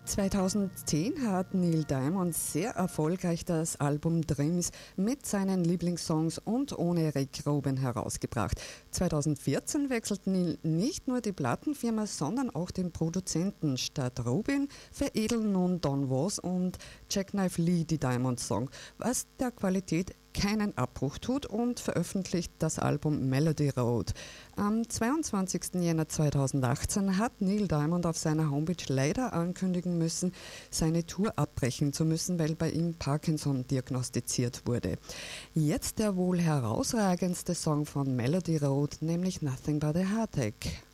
2010 hat Neil Diamond sehr erfolgreich das Album Dreams mit seinen Lieblingssongs und ohne Rick Rubin herausgebracht. 2014 wechselt Neil nicht nur die Plattenfirma, sondern auch den Produzenten. Statt Rubin veredeln nun Don Was und Jackknife Lee die Diamond-Song, was der Qualität keinen Abbruch tut, und veröffentlicht das Album Melody Road. Am 22. Jänner 2018 hat Neil Diamond auf seiner Homepage leider ankündigen müssen, seine Tour abbrechen zu müssen, weil bei ihm Parkinson diagnostiziert wurde. Jetzt der wohl herausragendste Song von Melody Road, nämlich Nothing But a Heartache.